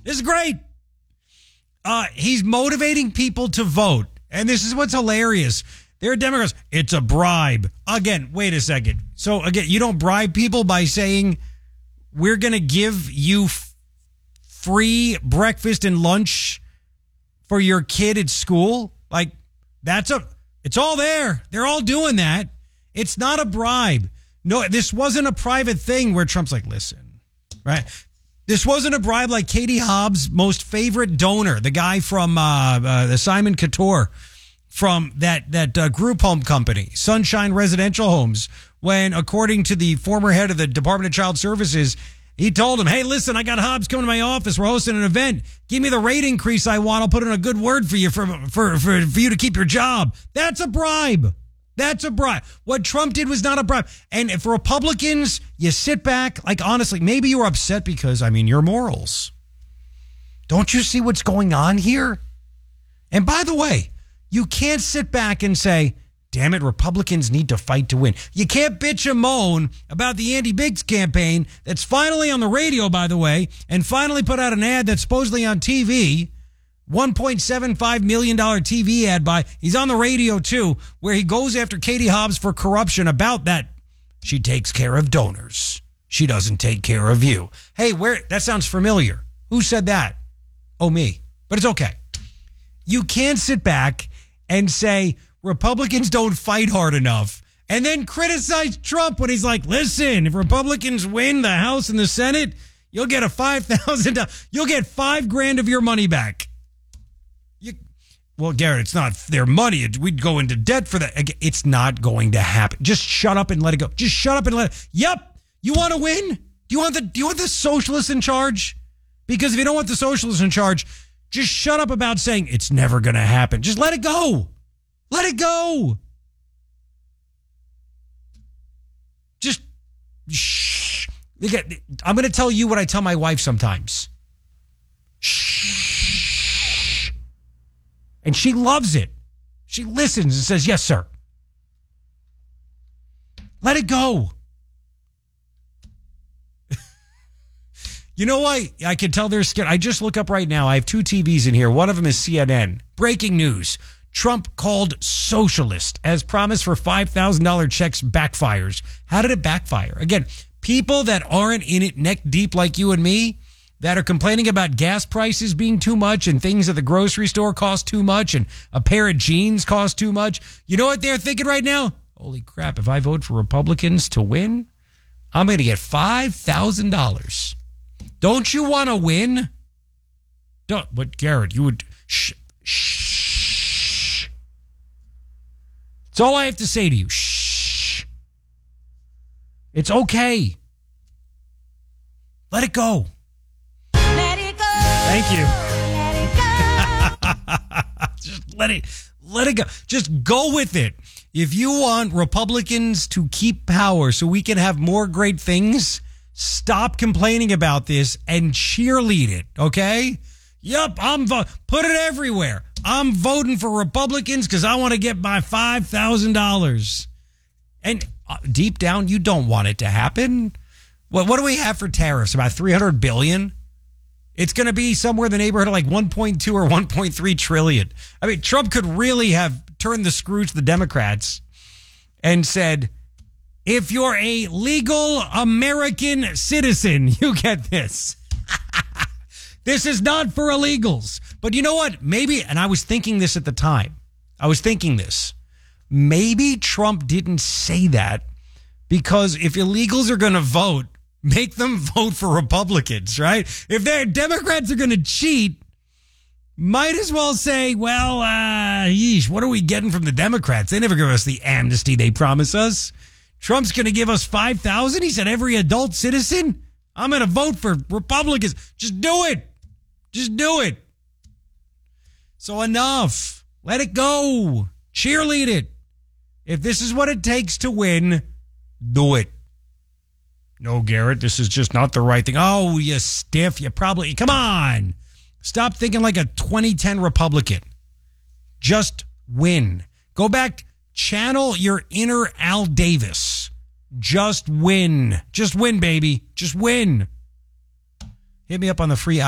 This is great. He's motivating people to vote. And this is what's hilarious. They're Democrats. It's a bribe. Again, wait a second. So, again, you don't bribe people by saying, we're going to give you free breakfast and lunch for your kid at school. Like, it's all there. They're all doing that. It's not a bribe. No, this wasn't a private thing where Trump's like, listen, right? This wasn't a bribe like Katie Hobbs' most favorite donor, the guy from the Simon Couture from that group home company, Sunshine Residential Homes, when, according to the former head of the Department of Child Services, he told him, hey, listen, I got Hobbs coming to my office. We're hosting an event. Give me the rate increase I want. I'll put in a good word for you for you to keep your job. That's a bribe. That's a bribe. What Trump did was not a bribe. And for Republicans, you sit back, like, honestly, maybe you're upset because, your morals. Don't you see what's going on here? And by the way, you can't sit back and say, damn it, Republicans need to fight to win. You can't bitch and moan about the Andy Biggs campaign that's finally on the radio, by the way, and finally put out an ad that's supposedly on TV. $1.75 million TV ad he's on the radio too, where he goes after Katie Hobbs for corruption about that. She takes care of donors. She doesn't take care of you. Hey, that sounds familiar. Who said that? Oh, me. But it's okay. You can't sit back and say Republicans don't fight hard enough and then criticize Trump when he's like, listen, if Republicans win the House and the Senate, you'll get you'll get $5,000 of your money back. Well, Garrett, it's not their money. We'd go into debt for that. It's not going to happen. Just shut up and let it go. Just shut up and let it. Yep. You want to win? Do you want the socialists in charge? Because if you don't want the socialists in charge, just shut up about saying it's never going to happen. Just let it go. Let it go. Just shh. I'm going to tell you what I tell my wife sometimes. Shh. And she loves it. She listens and says, yes, sir. Let it go. You know why? I can tell they're scared. I just look up right now. I have two TVs in here. One of them is CNN. Breaking news. Trump called socialist as promise for $5,000 checks backfires. How did it backfire? Again, people that aren't in it neck deep like you and me, that are complaining about gas prices being too much and things at the grocery store cost too much and a pair of jeans cost too much. You know what they're thinking right now? Holy crap, if I vote for Republicans to win, I'm going to get $5,000. Don't you want to win? Don't. But Garrett, you would... Shh. That's all I have to say to you. Shh. It's okay. Let it go. Thank you. Just let it go. Just go with it. If you want Republicans to keep power so we can have more great things, stop complaining about this and cheerlead it, okay? Yup, put it everywhere. I'm voting for Republicans because I want to get my $5,000. And deep down, you don't want it to happen. What do we have for tariffs? About $300 billion? It's going to be somewhere in the neighborhood of like 1.2 or 1.3 trillion. Trump could really have turned the screw to the Democrats and said, if you're a legal American citizen, you get this. This is not for illegals. But you know what? Maybe, and I was thinking this at the time. Maybe Trump didn't say that because if illegals are going to vote, make them vote for Republicans, right? If their Democrats are going to cheat, might as well say, well, what are we getting from the Democrats? They never give us the amnesty they promise us. Trump's going to give us $5,000. He said every adult citizen, I'm going to vote for Republicans. Just do it. Just do it. So enough. Let it go. Cheerlead it. If this is what it takes to win, do it. No, Garrett, this is just not the right thing. Oh, you stiff. Come on. Stop thinking like a 2010 Republican. Just win. Go back, channel your inner Al Davis. Just win. Just win, baby. Just win. Hit me up on the free